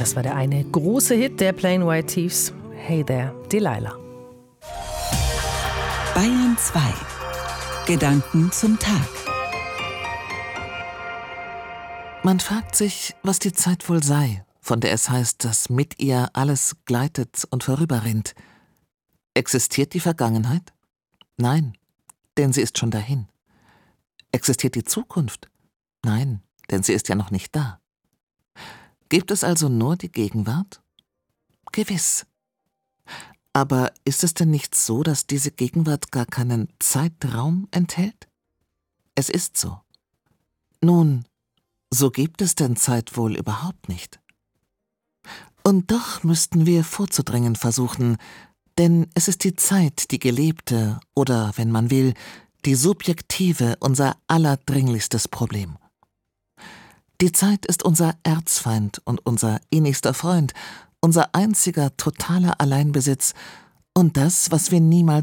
Das war der eine große Hit der Plain White Thieves. Hey there, Delilah. Bayern 2. Gedanken zum Tag. Man fragt sich, was die Zeit wohl sei, von der es heißt, dass mit ihr alles gleitet und vorüberrinnt. Existiert die Vergangenheit? Nein, denn sie ist schon dahin. Existiert die Zukunft? Nein, denn sie ist ja noch nicht da. Gibt es also nur die Gegenwart? Gewiss. Aber ist es denn nicht so, dass diese Gegenwart gar keinen Zeitraum enthält? Es ist so. Nun, so gibt es denn Zeit wohl überhaupt nicht. Und doch müssten wir vorzudringen versuchen, denn es ist die Zeit, die gelebte oder, wenn man will, die subjektive, unser allerdringlichstes Problem. Die Zeit ist unser Erzfeind und unser innigster Freund, unser einziger totaler Alleinbesitz und das, was wir niemals